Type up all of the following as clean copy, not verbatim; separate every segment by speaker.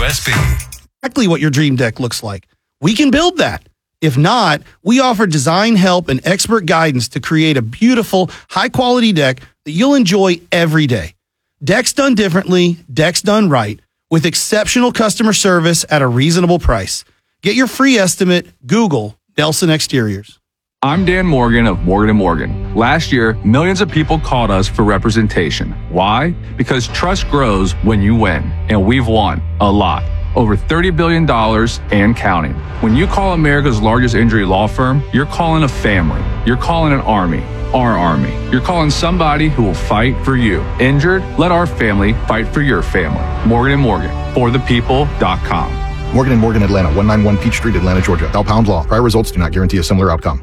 Speaker 1: WSB.
Speaker 2: Exactly what your dream deck looks like. We can build that. If not, we offer design help and expert guidance to create a beautiful, high-quality deck that you'll enjoy every day. Decks done differently, decks done right, with exceptional customer service at a reasonable price. Get your free estimate. Google Nelson Exteriors.
Speaker 3: I'm Dan Morgan of Morgan & Morgan. Last year, millions of people called us for representation. Why? Because trust grows when you win, and we've won a lot. Over $30 billion and counting. When you call America's largest injury law firm, you're calling a family. You're calling an army. Our army. You're calling somebody who will fight for you. Injured? Let our family fight for your family. Morgan & Morgan. ForThePeople.com.
Speaker 4: Morgan & Morgan, Atlanta, 191 Peachtree, Atlanta, Georgia. Bell Pound Law. Prior results do not guarantee a similar outcome.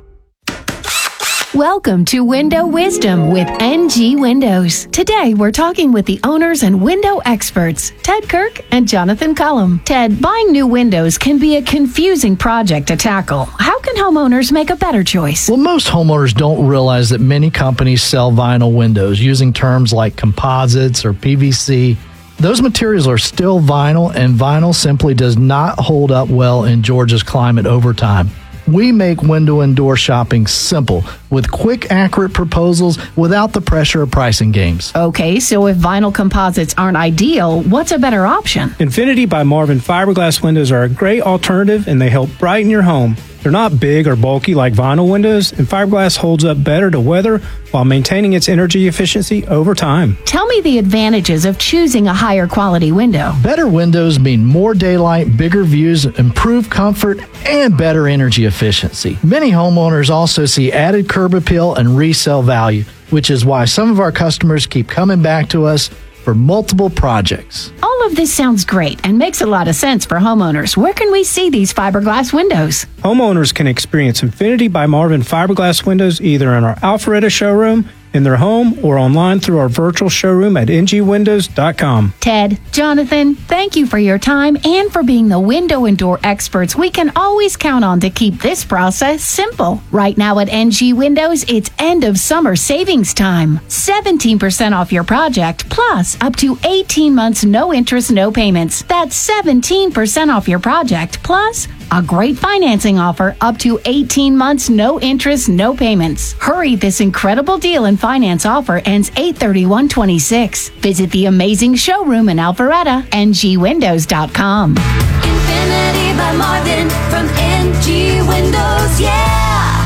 Speaker 5: Welcome to Window Wisdom with NG Windows. Today, we're talking with the owners and window experts, Ted Kirk and Jonathan Cullum. Ted, buying new windows can be a confusing project to tackle. How can homeowners make a better choice?
Speaker 6: Well, most homeowners don't realize that many companies sell vinyl windows using terms like composites or PVC. Those materials are still vinyl, and vinyl simply does not hold up well in Georgia's climate over time. We make window and door shopping simple with quick, accurate proposals without the pressure of pricing games.
Speaker 5: Okay, so if vinyl composites aren't ideal, what's a better option?
Speaker 7: Infinity by Marvin fiberglass windows are a great alternative, and they help brighten your home. They're not big or bulky like vinyl windows, and fiberglass holds up better to weather while maintaining its energy efficiency over time.
Speaker 5: Tell me the advantages of choosing a higher quality window.
Speaker 6: Better windows mean more daylight, bigger views, improved comfort, and better energy efficiency. Many homeowners also see added curb appeal and resale value, which is why some of our customers keep coming back to us for multiple projects.
Speaker 5: All of this sounds great and makes a lot of sense for homeowners. Where can we see these fiberglass windows?
Speaker 7: Homeowners can experience Infinity by Marvin fiberglass windows either in our Alpharetta showroom, in their home, or online through our virtual showroom at ngwindows.com.
Speaker 5: Ted, Jonathan, thank you for your time and for being the window and door experts we can always count on to keep this process simple. Right now at NG Windows, it's end of summer savings time. 17% off your project, plus up to 18 months no interest, no payments. That's 17% off your project, plus a great financing offer up to 18 months, no interest, no payments. Hurry, this incredible deal and finance offer ends 8/31/26. Visit the amazing showroom in Alpharetta, ngwindows.com.
Speaker 8: Infinity by Marvin from NG Windows, yeah!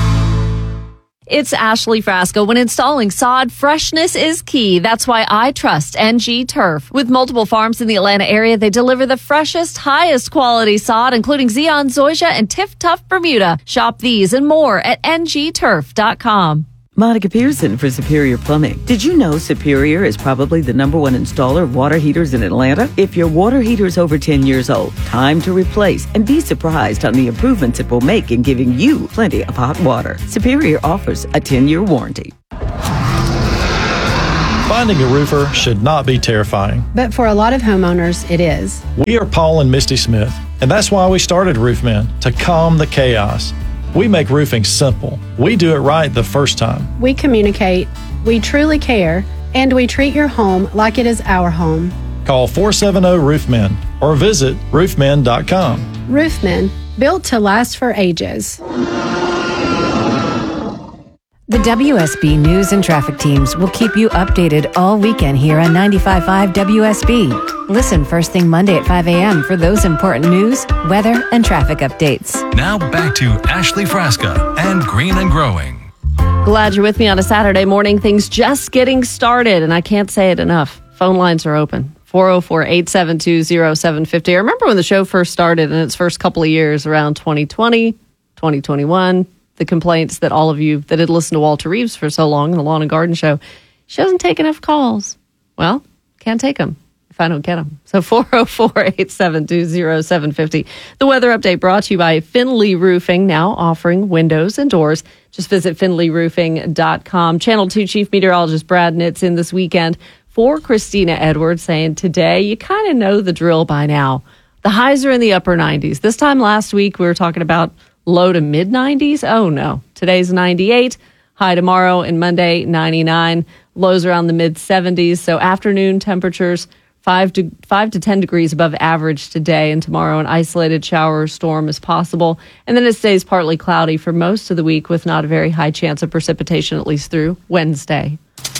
Speaker 9: It's Ashley Frasco. When installing sod, freshness is key. That's why I trust NG Turf. With multiple farms in the Atlanta area, they deliver the freshest, highest quality sod, including Zeon, Zoysia, and Tiff Tough Bermuda. Shop these and more at ngturf.com.
Speaker 10: Monica Pearson for Superior Plumbing. Did you know Superior is probably the #1 installer of water heaters in Atlanta? If your water heater is over 10 years old, time to replace and be surprised on the improvements it will make in giving you plenty of hot water. Superior offers a 10-year warranty.
Speaker 11: Finding a roofer should not be terrifying.
Speaker 12: But for a lot of homeowners, it is.
Speaker 11: We are Paul and Misty Smith, and that's why we started Roofmen, to calm the chaos. We make roofing simple. We do it right the first time.
Speaker 12: We communicate, we truly care, and we treat your home like it is our home.
Speaker 11: Call 470-ROOFMEN or visit roofmen.com.
Speaker 12: Roofmen, built to last for ages.
Speaker 13: The WSB News and Traffic teams will keep you updated all weekend here on 95.5 WSB. Listen first thing Monday at 5 a.m. for those important news, weather, and traffic updates.
Speaker 1: Now back to Ashley Frasca and Green and Growing.
Speaker 9: Glad you're with me on a Saturday morning. Things just getting started, and I can't say it enough. Phone lines are open. 404-872-0750. I remember when the show first started in its first couple of years around 2020, 2021, the complaints that all of you that had listened to Walter Reeves for so long in the Lawn and Garden Show, she doesn't take enough calls. Well, can't take them if I don't get them. So 404-872-0750. The weather update brought to you by Finley Roofing, now offering windows and doors. Just visit finleyroofing.com. Channel 2 Chief Meteorologist Brad Nitz in this weekend for Christina Edwards, saying today you kind of know the drill by now. The highs are in the upper 90s. This time last week we were talking about low to mid 90s. Oh no. Today's 98. High tomorrow and Monday, 99. Lows around the mid 70s. So afternoon temperatures 5 to 10 degrees above average today, and tomorrow an isolated shower or storm is possible. And then it stays partly cloudy for most of the week with not a very high chance of precipitation, at least through Wednesday.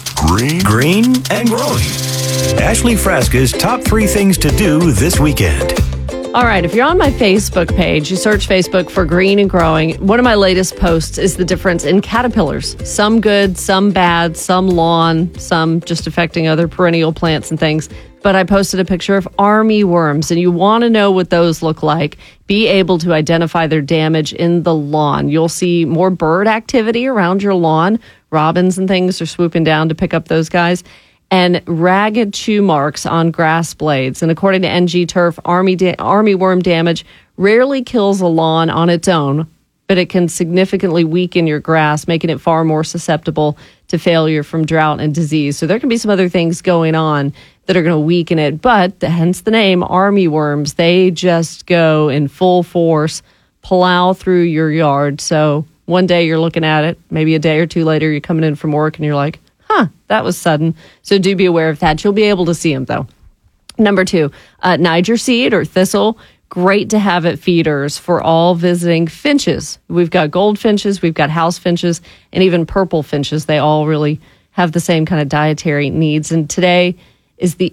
Speaker 14: Green and growing. Ashley Frasca's top 3 things to do this weekend.
Speaker 9: All right, if you're on my Facebook page, you search Facebook for Green and Growing. One of my latest posts is the difference in caterpillars. Some good, some bad, some lawn, some just affecting other perennial plants and things. But I posted a picture of army worms, and you want to know what those look like. Be able to identify their damage in the lawn. You'll see more bird activity around your lawn. Robins and things are swooping down to pick up those guys. And ragged chew marks on grass blades. And according to NG Turf, army worm damage rarely kills a lawn on its own, but it can significantly weaken your grass, making it far more susceptible to failure from drought and disease. So there can be some other things going on that are going to weaken it, but hence the name army worms. They just go in full force, plow through your yard. So one day you're looking at it, maybe a day or two later you're coming in from work and you're like, that was sudden. So do be aware of that. You'll be able to see them, though. Number 2, Niger seed or thistle. Great to have at feeders for all visiting finches. We've got goldfinches, we've got house finches, and even purple finches. They all really have the same kind of dietary needs. And today is the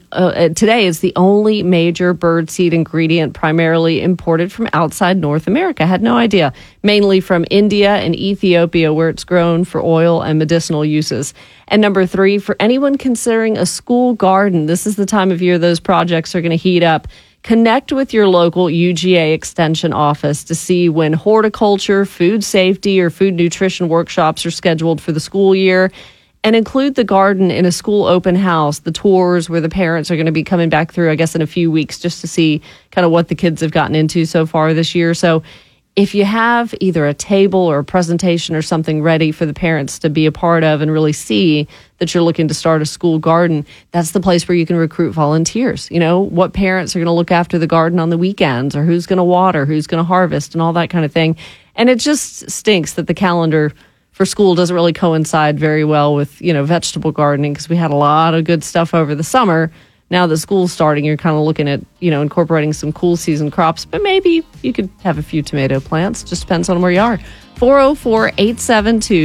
Speaker 9: only major birdseed ingredient primarily imported from outside North America. I had no idea. Mainly from India and Ethiopia, where it's grown for oil and medicinal uses. And number 3, for anyone considering a school garden, this is the time of year those projects are going to heat up. Connect with your local UGA Extension office to see when horticulture, food safety, or food nutrition workshops are scheduled for the school year. And include the garden in a school open house, the tours where the parents are going to be coming back through, I guess, in a few weeks just to see kind of what the kids have gotten into so far this year. So if you have either a table or a presentation or something ready for the parents to be a part of and really see that you're looking to start a school garden, that's the place where you can recruit volunteers. You know, what parents are going to look after the garden on the weekends, or who's going to water, who's going to harvest, and all that kind of thing. And it just stinks that the calendar for school doesn't really coincide very well with, vegetable gardening, because we had a lot of good stuff over the summer. Now that school's starting, you're kind of looking at, incorporating some cool season crops, but maybe you could have a few tomato plants. Just depends on where you are.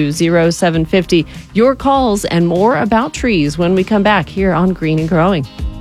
Speaker 9: 404-872-0750. Your calls and more about trees when we come back here on Green and Growing.